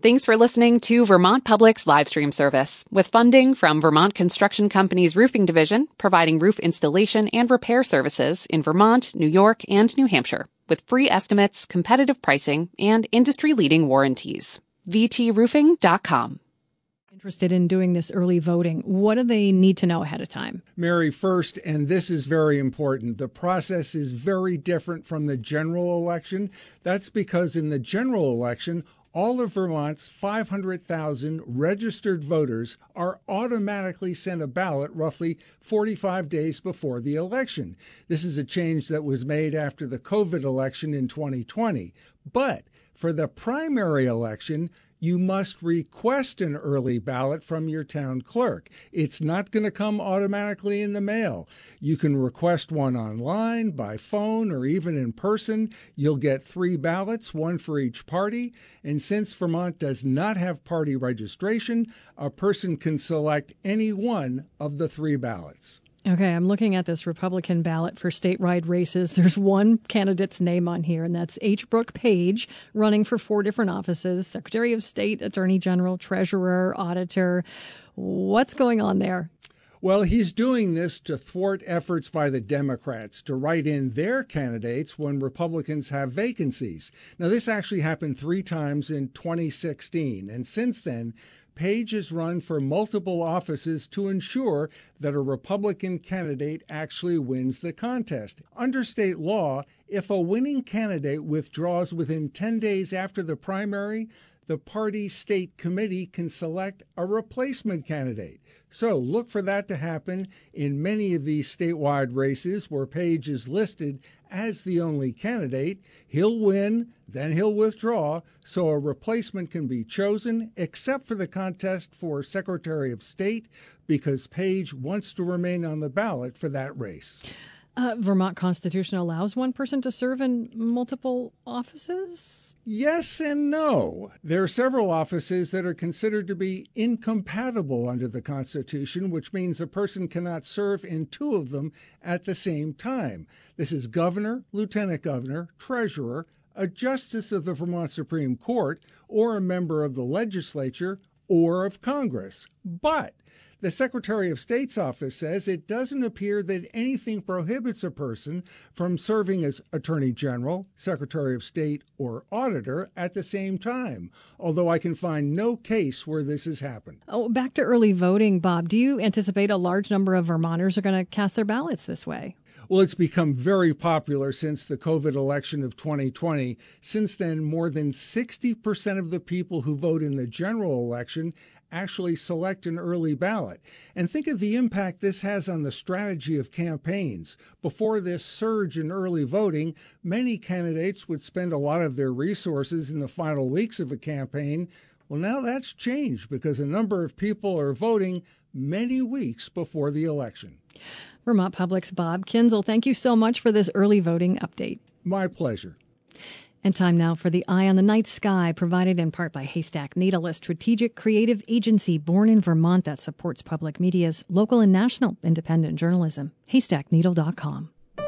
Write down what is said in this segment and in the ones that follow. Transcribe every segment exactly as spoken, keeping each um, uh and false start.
Thanks for listening to Vermont Public's live stream service, with funding from Vermont Construction Company's Roofing Division, providing roof installation and repair services in Vermont, New York, and New Hampshire, with free estimates, competitive pricing, and industry-leading warranties. v t roofing dot com. Interested in doing this early voting, what do they need to know ahead of time? Mary, first, and this is very important, the process is very different from the general election. That's because in the general election, all of Vermont's five hundred thousand registered voters are automatically sent a ballot roughly forty-five days before the election. This is a change that was made after the COVID election in twenty twenty. But for the primary election, you must request an early ballot from your town clerk. It's not going to come automatically in the mail. You can request one online, by phone, or even in person. You'll get three ballots, one for each party. And since Vermont does not have party registration, a person can select any one of the three ballots. Okay, I'm looking at this Republican ballot for statewide races. There's one candidate's name on here, and that's H. Brooke Page, running for four different offices: Secretary of State, Attorney General, Treasurer, Auditor. What's going on there? Well, he's doing this to thwart efforts by the Democrats to write in their candidates when Republicans have vacancies. Now, this actually happened three times in twenty sixteen, and since then, Page has run for multiple offices to ensure that a Republican candidate actually wins the contest. Under state law, if a winning candidate withdraws within ten days after the primary, the party's state committee can select a replacement candidate. So look for that to happen in many of these statewide races where Page is listed as the only candidate. He'll win, then he'll withdraw, so a replacement can be chosen, except for the contest for Secretary of State, because Page wants to remain on the ballot for that race. Uh, Vermont Constitution allows one person to serve in multiple offices? Yes and no. There are several offices that are considered to be incompatible under the Constitution, which means a person cannot serve in two of them at the same time. This is governor, lieutenant governor, treasurer, a justice of the Vermont Supreme Court, or a member of the legislature or of Congress. But the Secretary of State's office says it doesn't appear that anything prohibits a person from serving as Attorney General, Secretary of State, or Auditor at the same time, although I can find no case where this has happened. Oh, back to early voting, Bob. Do you anticipate a large number of Vermonters are going to cast their ballots this way? Well, it's become very popular since the COVID election of twenty twenty. Since then, more than sixty percent of the people who vote in the general election actually select an early ballot. And think of the impact this has on the strategy of campaigns. Before this surge in early voting, many candidates would spend a lot of their resources in the final weeks of a campaign. Well, now that's changed because a number of people are voting many weeks before the election. Vermont Public's Bob Kinzel, thank you so much for this early voting update. My pleasure. And time now for the Eye on the Night Sky, provided in part by Haystack Needle, a strategic creative agency born in Vermont that supports public media's local and national independent journalism. haystack needle dot com.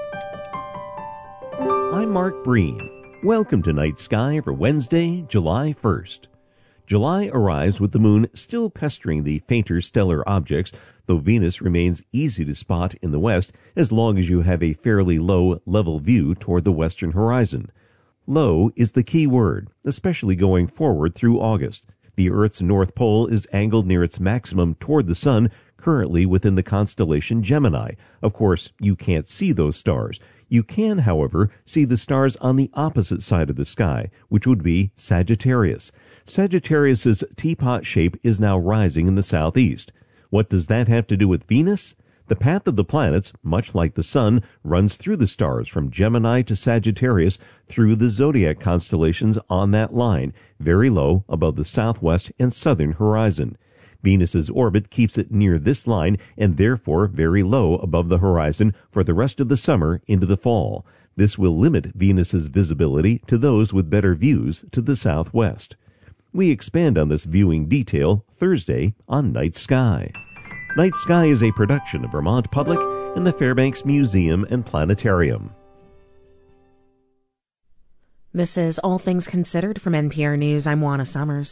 I'm Mark Breen. Welcome to Night Sky for Wednesday, July first. July arrives with the moon still pestering the fainter stellar objects, though Venus remains easy to spot in the west as long as you have a fairly low, level view toward the western horizon. Low is the key word, especially going forward through August. The Earth's north pole is angled near its maximum toward the sun, currently within the constellation Gemini. Of course, you can't see those stars. You can, however, see the stars on the opposite side of the sky, which would be Sagittarius. Sagittarius's teapot shape is now rising in the southeast. What does that have to do with Venus? The path of the planets, much like the sun, runs through the stars from Gemini to Sagittarius through the zodiac constellations on that line, very low above the southwest and southern horizon. Venus's orbit keeps it near this line and therefore very low above the horizon for the rest of the summer into the fall. This will limit Venus's visibility to those with better views to the southwest. We expand on this viewing detail Thursday on Night Sky. Night Sky is a production of Vermont Public and the Fairbanks Museum and Planetarium. This is All Things Considered from N P R News. I'm Juana Summers.